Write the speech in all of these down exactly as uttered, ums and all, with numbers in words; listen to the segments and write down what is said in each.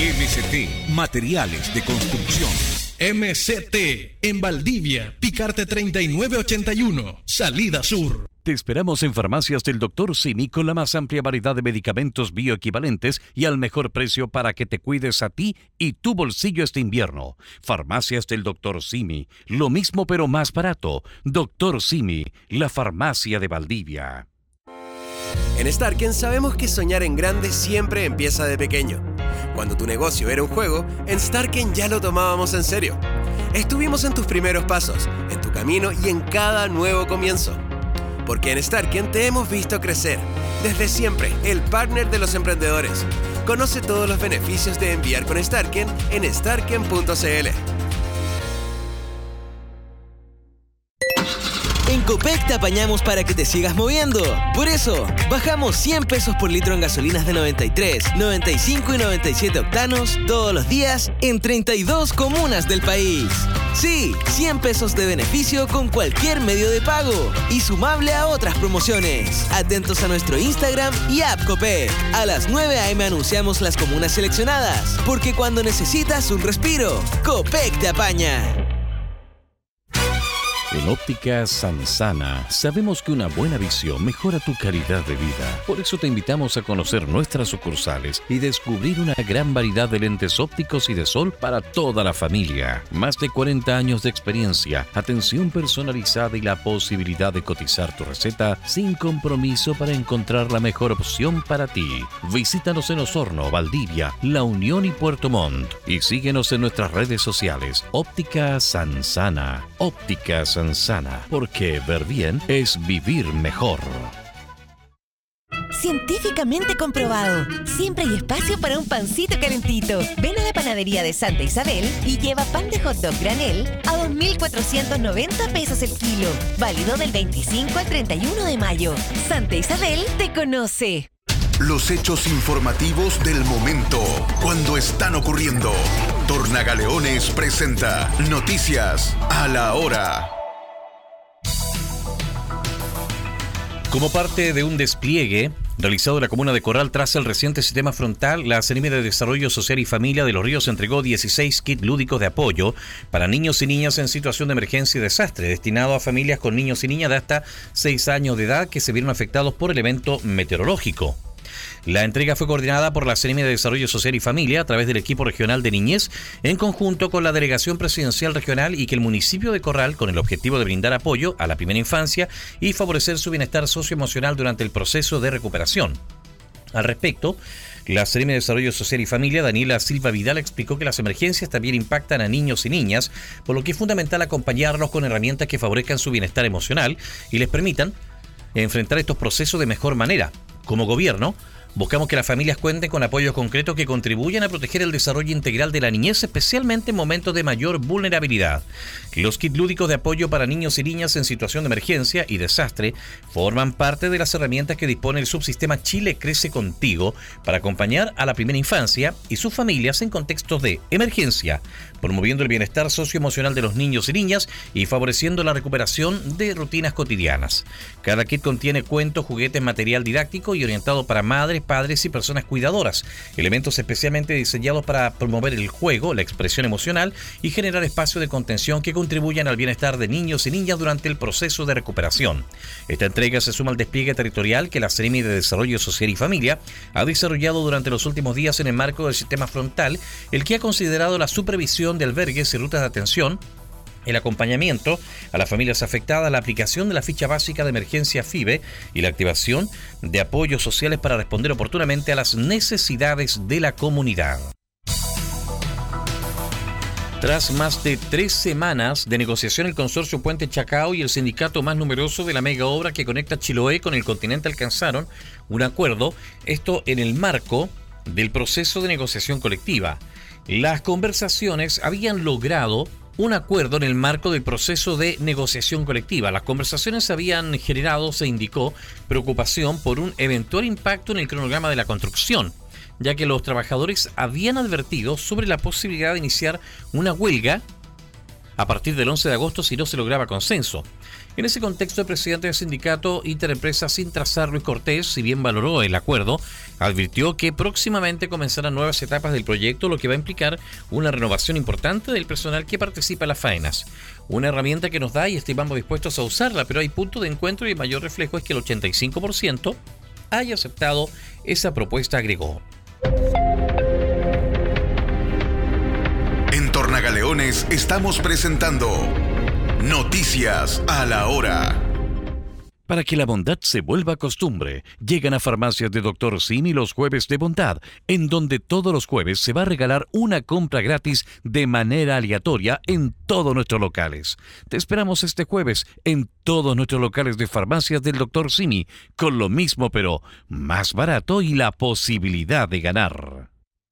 M C T, materiales de construcción. M C T, en Valdivia, Picarte treinta y nueve ochenta y uno, Salida Sur. Te esperamos en Farmacias del doctor Simi con la más amplia variedad de medicamentos bioequivalentes y al mejor precio para que te cuides a ti y tu bolsillo este invierno. Farmacias del doctor Simi, lo mismo pero más barato. doctor Simi, la farmacia de Valdivia. En Starken sabemos que soñar en grande siempre empieza de pequeño. Cuando tu negocio era un juego, en Starken ya lo tomábamos en serio. Estuvimos en tus primeros pasos, en tu camino y en cada nuevo comienzo. Porque en Starken te hemos visto crecer. Desde siempre, el partner de los emprendedores. Conoce todos los beneficios de enviar con Starken en starken punto c l. En Copec te apañamos para que te sigas moviendo. Por eso, bajamos cien pesos por litro en gasolinas de noventa y tres, noventa y cinco y noventa y siete octanos todos los días en treinta y dos comunas del país. Sí, cien pesos de beneficio con cualquier medio de pago y sumable a otras promociones. Atentos a nuestro Instagram y app Copec. A las nueve a eme anunciamos las comunas seleccionadas, porque cuando necesitas un respiro, Copec te apaña. En Óptica Sansana sabemos que una buena visión mejora tu calidad de vida. Por eso te invitamos a conocer nuestras sucursales y descubrir una gran variedad de lentes ópticos y de sol para toda la familia. Más de cuarenta años de experiencia, atención personalizada y la posibilidad de cotizar tu receta sin compromiso para encontrar la mejor opción para ti. Visítanos en Osorno, Valdivia, La Unión y Puerto Montt. Y síguenos en nuestras redes sociales. Óptica Sansana. Óptica Sansana. Sana, porque ver bien es vivir mejor. Científicamente comprobado. Siempre hay espacio para un pancito calentito. Ven a la panadería de Santa Isabel y lleva pan de hot dog granel a dos mil cuatrocientos noventa pesos el kilo. Válido del veinticinco al treinta y uno de mayo. Santa Isabel te conoce. Los hechos informativos del momento, cuando están ocurriendo. Tornagaleones presenta Noticias a la Hora. Como parte de un despliegue realizado en la comuna de Corral tras el reciente sistema frontal, la Seremi de Desarrollo Social y Familia de Los Ríos entregó dieciséis kits lúdicos de apoyo para niños y niñas en situación de emergencia y desastre, destinado a familias con niños y niñas de hasta seis años de edad que se vieron afectados por el evento meteorológico. La entrega fue coordinada por la Seremi de Desarrollo Social y Familia a través del equipo regional de niñez en conjunto con la Delegación Presidencial Regional y que el municipio de Corral con el objetivo de brindar apoyo a la primera infancia y favorecer su bienestar socioemocional durante el proceso de recuperación. Al respecto, la Seremi de Desarrollo Social y Familia, Daniela Silva Vidal, explicó que las emergencias también impactan a niños y niñas, por lo que es fundamental acompañarlos con herramientas que favorezcan su bienestar emocional y les permitan enfrentar estos procesos de mejor manera. Como gobierno, buscamos que las familias cuenten con apoyos concretos que contribuyan a proteger el desarrollo integral de la niñez, especialmente en momentos de mayor vulnerabilidad. Los kits lúdicos de apoyo para niños y niñas en situación de emergencia y desastre forman parte de las herramientas que dispone el subsistema Chile Crece Contigo para acompañar a la primera infancia y sus familias en contextos de emergencia, promoviendo el bienestar socioemocional de los niños y niñas y favoreciendo la recuperación de rutinas cotidianas. Cada kit contiene cuentos, juguetes, material didáctico y orientado para madres, padres y personas cuidadoras, elementos especialmente diseñados para promover el juego, la expresión emocional y generar espacios de contención que contribuyan al bienestar de niños y niñas durante el proceso de recuperación. Esta entrega se suma al despliegue territorial que la Seremi de Desarrollo Social y Familia ha desarrollado durante los últimos días en el marco del sistema frontal, el que ha considerado la supervisión de albergues y rutas de atención, el acompañamiento a las familias afectadas, la aplicación de la ficha básica de emergencia FIBE y la activación de apoyos sociales para responder oportunamente a las necesidades de la comunidad. Tras más de tres semanas de negociación, el consorcio Puente Chacao y el sindicato más numeroso de la mega obra que conecta Chiloé con el continente alcanzaron un acuerdo, esto en el marco del proceso de negociación colectiva. Las conversaciones habían logrado un acuerdo en el marco del proceso de negociación colectiva. Las conversaciones habían generado, se indicó, preocupación por un eventual impacto en el cronograma de la construcción, ya que los trabajadores habían advertido sobre la posibilidad de iniciar una huelga a partir del once de agosto si no se lograba consenso. En ese contexto, el presidente del sindicato Interempresas Intrasar, Luis Cortés, si bien valoró el acuerdo, advirtió que próximamente comenzarán nuevas etapas del proyecto, lo que va a implicar una renovación importante del personal que participa en las faenas. Una herramienta que nos da y estimamos dispuestos a usarla, pero hay punto de encuentro y el mayor reflejo es que el ochenta y cinco por ciento haya aceptado esa propuesta, agregó. En Tornagaleones estamos presentando Noticias a la Hora. Para que la bondad se vuelva costumbre, llegan a Farmacias de Doctor Simi los jueves de bondad, en donde todos los jueves se va a regalar una compra gratis de manera aleatoria en todos nuestros locales. Te esperamos este jueves en todos nuestros locales de Farmacias del Doctor Simi, con lo mismo pero más barato y la posibilidad de ganar.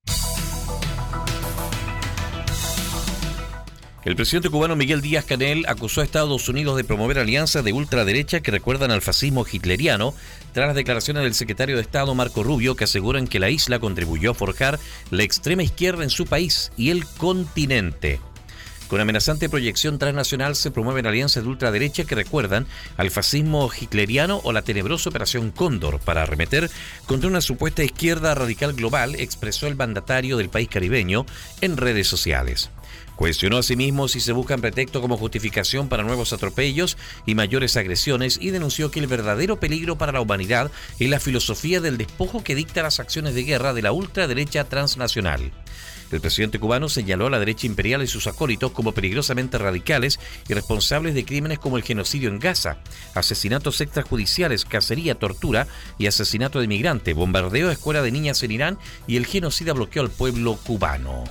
El presidente cubano Miguel Díaz-Canel acusó a Estados Unidos de promover alianzas de ultraderecha que recuerdan al fascismo hitleriano, tras las declaraciones del secretario de Estado Marco Rubio, que aseguran que la isla contribuyó a forjar la extrema izquierda en su país y el continente. Con amenazante proyección transnacional se promueven alianzas de ultraderecha que recuerdan al fascismo hitleriano o la tenebrosa Operación Cóndor para arremeter contra una supuesta izquierda radical global, expresó el mandatario del país caribeño en redes sociales. Cuestionó asimismo si se buscan pretextos como justificación para nuevos atropellos y mayores agresiones y denunció que el verdadero peligro para la humanidad es la filosofía del despojo que dicta las acciones de guerra de la ultraderecha transnacional. El presidente cubano señaló a la derecha imperial y sus acólitos como peligrosamente radicales y responsables de crímenes como el genocidio en Gaza, asesinatos extrajudiciales, cacería, tortura y asesinato de inmigrante, bombardeo de escuela de niñas en Irán y el genocida bloqueó al pueblo cubano.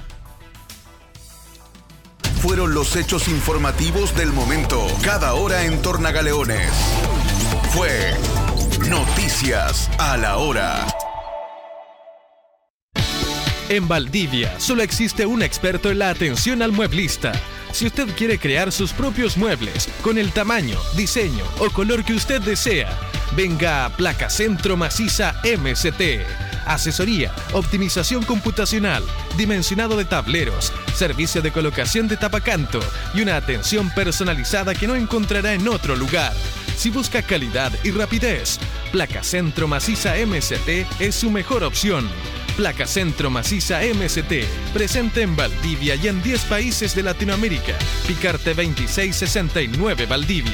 Fueron los hechos informativos del momento, cada hora en Tornagaleones. Fue Noticias a la Hora. En Valdivia solo existe un experto en la atención al mueblista. Si usted quiere crear sus propios muebles con el tamaño, diseño o color que usted desea, venga a Placa Centro Maciza M C T. Asesoría, optimización computacional, dimensionado de tableros, servicio de colocación de tapacanto y una atención personalizada que no encontrará en otro lugar. Si busca calidad y rapidez, Placa Centro Maciza M C T es su mejor opción. Placa Centro Maciza M C T, presente en Valdivia y en diez países de Latinoamérica. Picarte veintiséis sesenta y nueve Valdivia.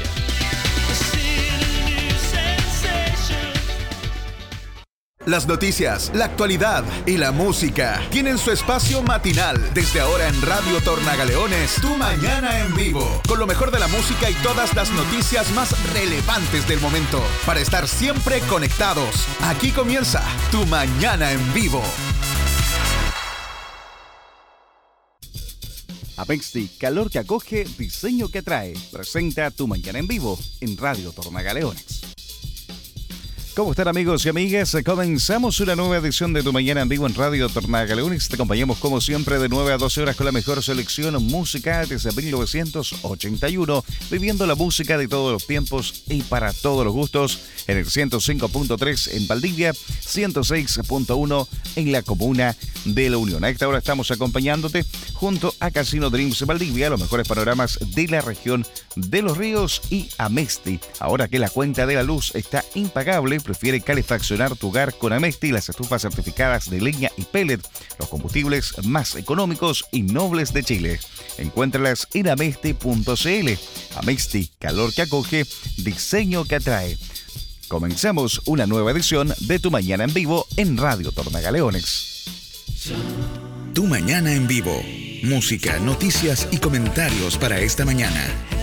Las noticias, la actualidad y la música tienen su espacio matinal. Desde ahora en Radio Tornagaleones, Tu Mañana en Vivo. Con lo mejor de la música y todas las noticias más relevantes del momento. Para estar siempre conectados. Aquí comienza Tu Mañana en Vivo. Amexti, calor que acoge, diseño que atrae. Presenta Tu Mañana en Vivo en Radio Tornagaleones. ¿Cómo están, amigos y amigas? Comenzamos una nueva edición de Tu Mañana en Vivo en Radio Tornagaleones. Te acompañamos como siempre de nueve a doce horas con la mejor selección musical desde mil novecientos ochenta y uno, viviendo la música de todos los tiempos y para todos los gustos en el ciento cinco punto tres en Valdivia, ciento seis punto uno en la comuna de La Unión. A esta hora estamos acompañándote junto a Casino Dreams Valdivia, los mejores panoramas de la región de Los Ríos y Amexti. Ahora que la cuenta de la luz está impagable, prefiere calefaccionar tu hogar con Amexti, las estufas certificadas de leña y pellet, los combustibles más económicos y nobles de Chile. Encuéntralas en amexti punto cl. Amexti, calor que acoge, diseño que atrae. Comenzamos una nueva edición de Tu Mañana en Vivo en Radio Tornagaleones. Tu Mañana en Vivo. Música, noticias y comentarios para esta mañana.